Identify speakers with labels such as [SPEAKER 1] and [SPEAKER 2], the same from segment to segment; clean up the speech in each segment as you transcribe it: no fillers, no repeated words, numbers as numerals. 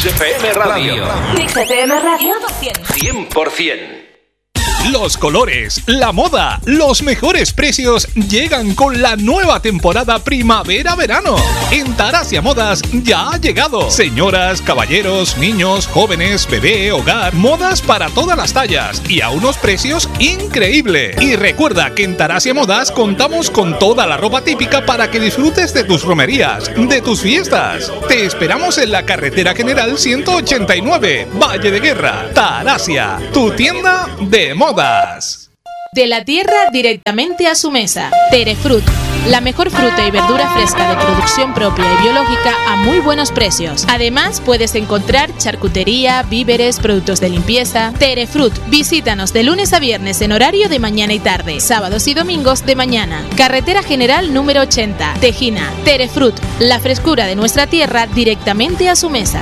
[SPEAKER 1] XFM Radio.
[SPEAKER 2] XFM Radio
[SPEAKER 1] 100%.
[SPEAKER 3] Los colores, la moda, los mejores precios llegan con la nueva temporada primavera-verano. En Tarasia Modas ya ha llegado. Señoras, caballeros, niños, jóvenes, bebé, hogar, modas para todas las tallas y a unos precios increíbles. Y recuerda que en Tarasia Modas contamos con toda la ropa típica para que disfrutes de tus romerías, de tus fiestas. Te esperamos en la carretera general 189, Valle de Guerra, Tarasia, tu tienda de moda.
[SPEAKER 4] De la tierra directamente a su mesa. Terefrut, la mejor fruta y verdura fresca de producción propia y biológica a muy buenos precios. Además, puedes encontrar charcutería, víveres, productos de limpieza. Terefrut, visítanos de lunes a viernes en horario de mañana y tarde, sábados y domingos de mañana. Carretera General número 80, Tejina. Terefrut, la frescura de nuestra tierra directamente a su mesa.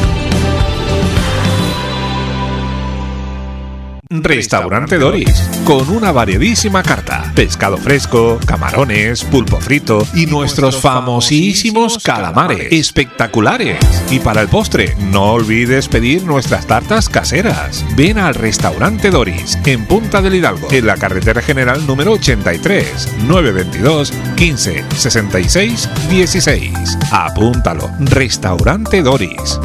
[SPEAKER 5] Restaurante Doris, con una variedísima carta: pescado fresco, camarones, pulpo frito y nuestros famosísimos calamares espectaculares. Y para el postre, no olvides pedir nuestras tartas caseras. Ven al Restaurante Doris, en Punta del Hidalgo, en la carretera general número 83, 922 15 66 16. Apúntalo, Restaurante Doris.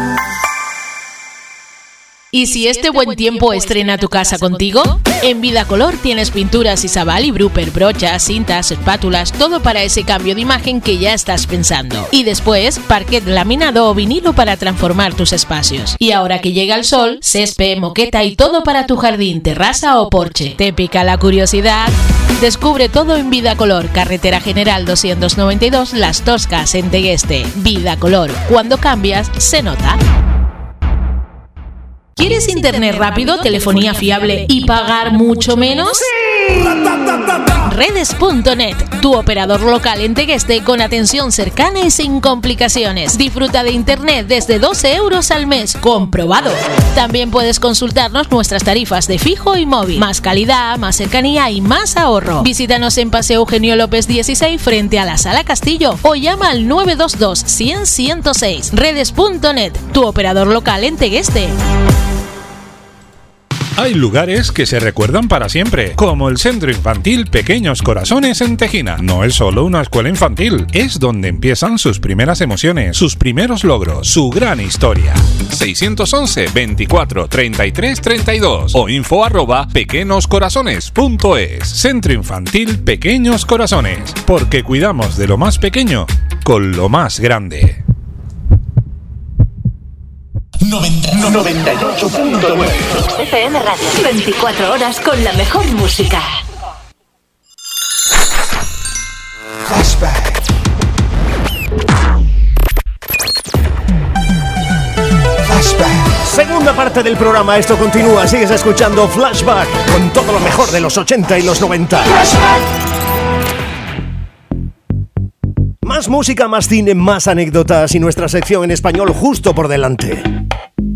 [SPEAKER 4] ¿Y si este buen tiempo estrena tu casa contigo? En Vidacolor tienes pinturas Isabal y Brupper, brochas, cintas, espátulas, todo para ese cambio de imagen que ya estás pensando. Y después, parquet laminado o vinilo para transformar tus espacios. Y ahora que llega el sol, césped, moqueta y todo para tu jardín, terraza o porche. ¿Te pica la curiosidad? Descubre todo en Vidacolor, carretera general 292, Las Toscas, en Tegueste. Vidacolor, cuando cambias, se nota. ¿Quieres internet rápido, telefonía fiable y pagar mucho menos? ¡Sí! Redes.net, tu operador local en Tegueste con atención cercana y sin complicaciones. Disfruta de internet desde 12 euros al mes, comprobado. También puedes consultarnos nuestras tarifas de fijo y móvil. Más calidad, más cercanía y más ahorro. Visítanos en Paseo Eugenio López 16 frente a la Sala Castillo o llama al 922 100 106. Redes.net, tu operador local en Tegueste.
[SPEAKER 5] Hay lugares que se recuerdan para siempre, como el Centro Infantil Pequeños Corazones en Tejina. No es solo una escuela infantil, es donde empiezan sus primeras emociones, sus primeros logros, su gran historia. 611 24 33 32 o info@pequeñoscorazones.es. Centro Infantil Pequeños Corazones, porque cuidamos de lo más pequeño con lo más grande.
[SPEAKER 2] 98.9 FM Radio, 24 horas con la mejor música.
[SPEAKER 6] Flashback. Segunda parte del programa, esto continúa, sigues escuchando Flashback con todo lo mejor de los 80 y los 90. Más música, más cine, más anécdotas y nuestra sección en español justo por delante.